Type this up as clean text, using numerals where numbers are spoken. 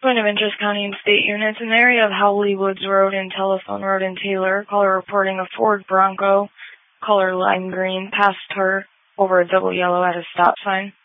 Point of interest, County and State units. In the area of Howley Woods Road and Telephone Road in Taylor, caller reporting a Ford Bronco, color lime green, passed her over a double yellow at a stop sign.